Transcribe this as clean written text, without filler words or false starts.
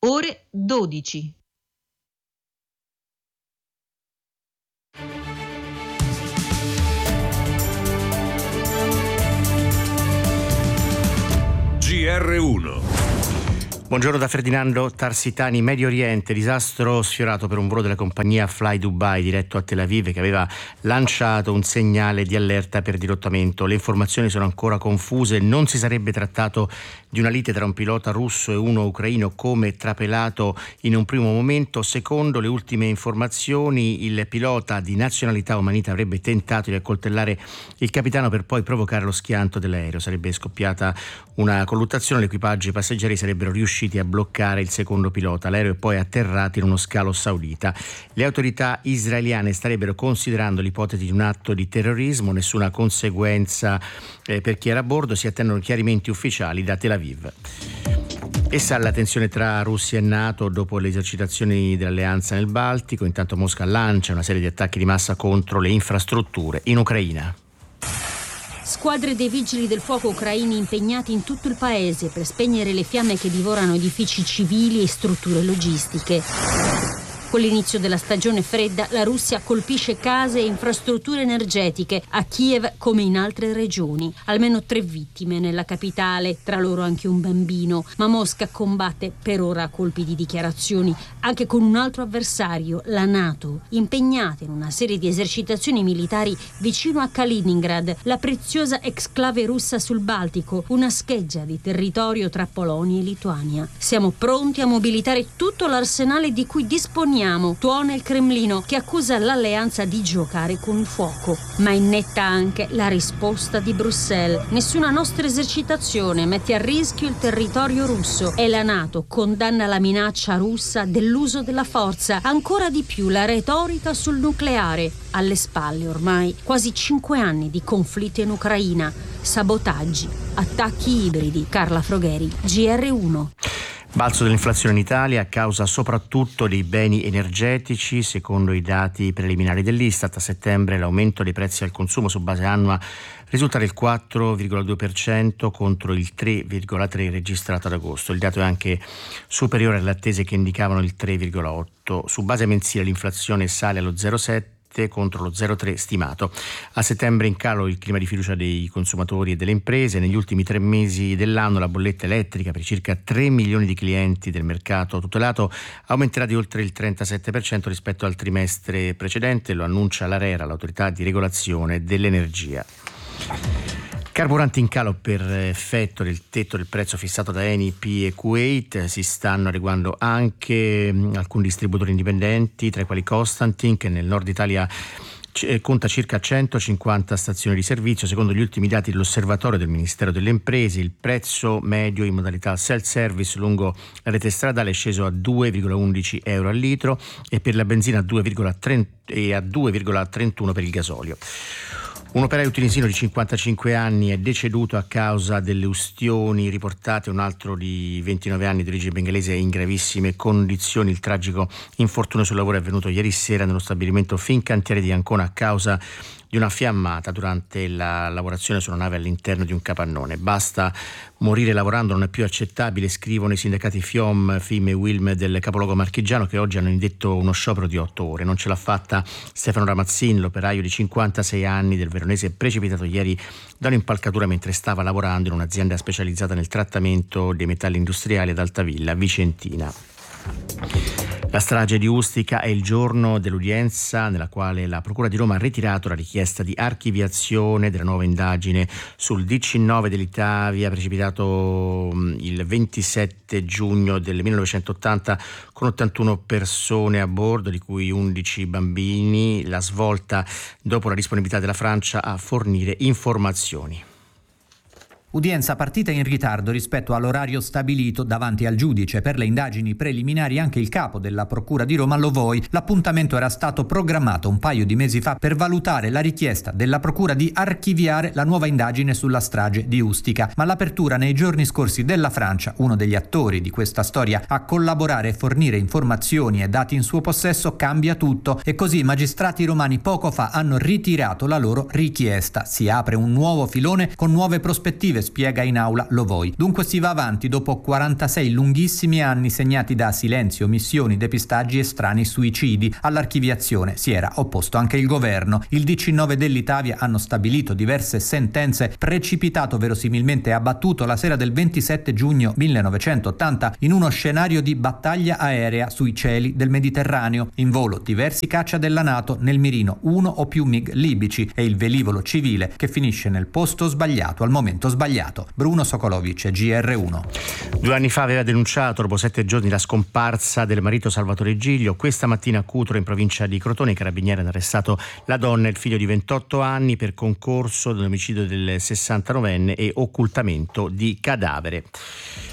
ore 12. GR1. Buongiorno da Ferdinando Tarsitani. Medio Oriente, disastro sfiorato per un volo della compagnia Fly Dubai diretto a Tel Aviv che aveva lanciato un segnale di allerta per dirottamento. Le informazioni sono ancora confuse, non si sarebbe trattato di una lite tra un pilota russo e uno ucraino come trapelato in un primo momento. Secondo le ultime informazioni, il pilota di nazionalità omanita avrebbe tentato di accoltellare il capitano per poi provocare lo schianto dell'aereo. Sarebbe scoppiata una colluttazione, l'equipaggio e i passeggeri sarebbero riusciti a bloccare il secondo pilota. L'aereo è poi atterrato in uno scalo saudita. Le autorità israeliane starebbero considerando l'ipotesi di un atto di terrorismo, nessuna conseguenza per chi era a bordo, si attendono chiarimenti ufficiali da Tel Aviv. E sale la tensione tra Russia e NATO dopo le esercitazioni dell'alleanza nel Baltico. Intanto Mosca lancia una serie di attacchi di massa contro le infrastrutture in Ucraina. Squadre dei vigili del fuoco ucraini impegnati in tutto il paese per spegnere le fiamme che divorano edifici civili e strutture logistiche. Con l'inizio della stagione fredda, la Russia colpisce case e infrastrutture energetiche a Kiev come in altre regioni. Almeno 3 vittime nella capitale, tra loro anche un bambino. Ma Mosca combatte per ora a colpi di dichiarazioni anche con un altro avversario, la NATO, impegnata in una serie di esercitazioni militari vicino a Kaliningrad, la preziosa exclave russa sul Baltico, una scheggia di territorio tra Polonia e Lituania. Siamo pronti a mobilitare tutto l'arsenale di cui disponiamo, tuona il Cremlino, che accusa l'alleanza di giocare con il fuoco. Ma innetta anche la risposta di Bruxelles. Nessuna nostra esercitazione mette a rischio il territorio russo e la NATO condanna la minaccia russa dell'uso della forza, ancora di più la retorica sul nucleare. Alle spalle ormai quasi 5 anni di conflitto in Ucraina, sabotaggi, attacchi ibridi. Carla Frogheri, GR1. Balzo dell'inflazione in Italia a causa soprattutto dei beni energetici. Secondo i dati preliminari dell'Istat, a settembre l'aumento dei prezzi al consumo su base annua risulta del 4,2% contro il 3,3% registrato ad agosto. Il dato è anche superiore alle attese che indicavano il 3,8%. Su base mensile l'inflazione sale allo 0,7% contro lo 0,3 stimato. A settembre in calo il clima di fiducia dei consumatori e delle imprese. Negli ultimi 3 mesi dell'anno la bolletta elettrica per circa 3 milioni di clienti del mercato tutelato aumenterà di oltre il 37% rispetto al trimestre precedente, lo annuncia l'ARERA, l'autorità di regolazione dell'energia. Carburanti in calo per effetto del tetto del prezzo fissato da ENI, e Kuwait. Si stanno adeguando anche alcuni distributori indipendenti, tra i quali Constantin, che nel nord Italia conta circa 150 stazioni di servizio. Secondo gli ultimi dati dell'osservatorio del Ministero delle Imprese, il prezzo medio in modalità self-service lungo la rete stradale è sceso a 2,11 euro al litro e per la benzina a 2,31 per il gasolio. Un operaio tunisino di 55 anni è deceduto a causa delle ustioni riportate, un altro di 29 anni di origine bengalese è in gravissime condizioni. Il tragico infortunio sul lavoro è avvenuto ieri sera nello stabilimento Fincantieri di Ancona a causa di una fiammata durante la lavorazione su una nave all'interno di un capannone. Basta morire lavorando, non è più accettabile, scrivono i sindacati FIOM, FIM e WILM del capoluogo marchigiano, che oggi hanno indetto uno sciopero di 8 ore. Non ce l'ha fatta Stefano Ramazzin, l'operaio di 56 anni del Veronese, precipitato ieri da un'impalcatura mentre stava lavorando in un'azienda specializzata nel trattamento dei metalli industriali ad Altavilla, Vicentina. La strage di Ustica è il giorno dell'udienza nella quale la Procura di Roma ha ritirato la richiesta di archiviazione della nuova indagine sul DC-9 dell'Itavia, precipitato il 27 giugno del 1980 con 81 persone a bordo, di cui 11 bambini. La svolta dopo la disponibilità della Francia a fornire informazioni. Udienza partita in ritardo rispetto all'orario stabilito davanti al giudice. Per le indagini preliminari anche il capo della Procura di Roma Lovoi. L'appuntamento era stato programmato un paio di mesi fa per valutare la richiesta della Procura di archiviare la nuova indagine sulla strage di Ustica. Ma l'apertura nei giorni scorsi della Francia, uno degli attori di questa storia, a collaborare e fornire informazioni e dati in suo possesso, cambia tutto. E così i magistrati romani poco fa hanno ritirato la loro richiesta. Si apre un nuovo filone con nuove prospettive civile, spiega in aula Lovoi. Dunque si va avanti dopo 46 lunghissimi anni segnati da silenzi, omissioni, depistaggi e strani suicidi. All'archiviazione si era opposto anche il governo. Il DC9 dell'Italia hanno stabilito diverse sentenze, precipitato verosimilmente abbattuto la sera del 27 giugno 1980 in uno scenario di battaglia aerea sui cieli del Mediterraneo. In volo diversi caccia della NATO, nel mirino uno o più MiG libici e il velivolo civile che finisce nel posto sbagliato al momento sbagliato. Bruno Sokolovic, GR1. 2 anni fa aveva denunciato, dopo 7 giorni, la scomparsa del marito Salvatore Giglio. Questa mattina a Cutro, in provincia di Crotone, i carabinieri hanno arrestato la donna e il figlio di 28 anni per concorso dell'omicidio del 69enne e occultamento di cadavere.